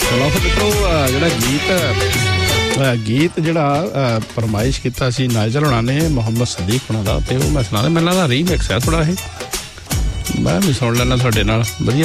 ਚਲੋ ਫਿਰ ਦੇਖੋ ਜਿਹੜਾ ਗੀਤ ਜਿਹੜਾ ਫਰਮਾਇਸ਼ ਕੀਤਾ ਸੀ ਨਾਜ਼ਰ ਹੋਣਾ ਨੇ ਮੁਹੰਮਦ ਸਦੀਕ ਹੋਣਾ ਦਾ, ਤੇ ਉਹ ਮੈਂ ਸੁਣਾ ਮੈਨੂੰ ਲੱਗਦਾ ਰੀਮਿਕਸ ਹੈ ਥੋੜ੍ਹਾ ਇਹ, ਮੈਂ ਵੀ ਸੁਣ ਲੈਣਾ ਤੁਹਾਡੇ ਨਾਲ। ਵਧੀਆ